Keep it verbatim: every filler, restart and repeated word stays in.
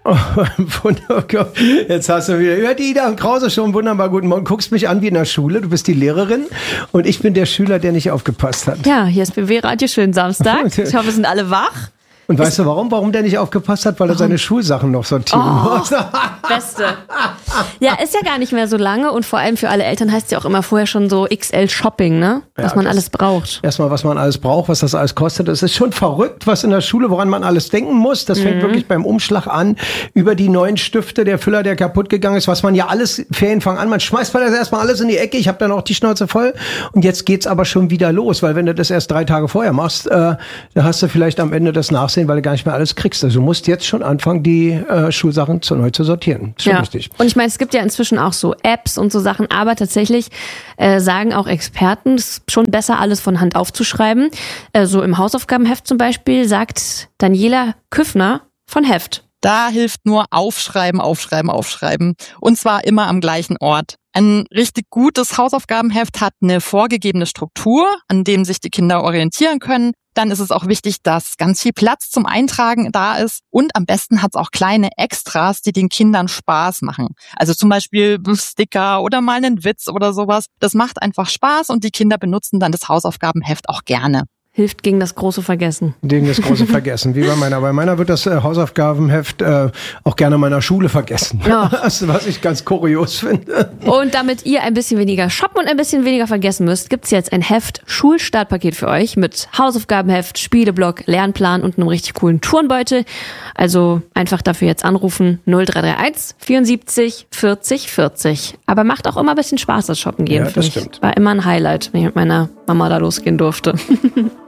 Oh, wunderbar. Jetzt hast du wieder, ja, die Ida Krause schon wunderbar. Guten Morgen. Guckst mich an wie in der Schule. Du bist die Lehrerin und ich bin der Schüler, der nicht aufgepasst hat. Ja, hier ist B W Radio. Schönen Samstag. Ich hoffe, wir sind alle wach. Und weißt du warum? Warum der nicht aufgepasst hat? Weil er seine Schulsachen noch sortieren oh, muss. Beste. Ja, ist ja gar nicht mehr so lange und vor allem für alle Eltern heißt es ja auch immer vorher schon so X L Shopping, ne? Was ja, man alles braucht. Erstmal, was man alles braucht, was das alles kostet. Es ist schon verrückt, was in der Schule, woran man alles denken muss. Das fängt mhm. wirklich beim Umschlag an, über die neuen Stifte, der Füller, der kaputt gegangen ist, was man ja alles, Ferienfang an, man schmeißt mal das erstmal alles in die Ecke, ich habe dann auch die Schnauze voll und jetzt geht's aber schon wieder los, weil wenn du das erst drei Tage vorher machst, äh, da hast du vielleicht am Ende das Nachsehen, weil du gar nicht mehr alles kriegst. Also du musst jetzt schon anfangen, die äh, Schulsachen zu, neu zu sortieren. Das ist schon ja. richtig. Und ich meine, es gibt ja inzwischen auch so Apps und so Sachen, aber tatsächlich äh, sagen auch Experten, es ist schon besser, alles von Hand aufzuschreiben. Äh, so im Hausaufgabenheft zum Beispiel sagt Daniela Küffner von Heft. Da hilft nur aufschreiben, aufschreiben, aufschreiben. Und zwar immer am gleichen Ort. Ein richtig gutes Hausaufgabenheft hat eine vorgegebene Struktur, an dem sich die Kinder orientieren können. Dann ist es auch wichtig, dass ganz viel Platz zum Eintragen da ist. Und am besten hat es auch kleine Extras, die den Kindern Spaß machen. Also zum Beispiel Sticker oder mal einen Witz oder sowas. Das macht einfach Spaß und die Kinder benutzen dann das Hausaufgabenheft auch gerne. Hilft gegen das große Vergessen. Gegen das große Vergessen, wie bei meiner. Bei meiner wird das äh, Hausaufgabenheft äh, auch gerne meiner Schule vergessen. Ja. Das, was ich ganz kurios finde. Und damit ihr ein bisschen weniger shoppen und ein bisschen weniger vergessen müsst, gibt's jetzt ein Heft Schulstartpaket für euch mit Hausaufgabenheft, Spieleblock, Lernplan und einem richtig coolen Turnbeutel. Also einfach dafür jetzt anrufen null drei drei eins vierundsiebzig vierzig vierzig. Aber macht auch immer ein bisschen Spaß, das Shoppen gehen. Ja, das stimmt. War immer ein Highlight, wenn ich mit meiner Mama da losgehen durfte.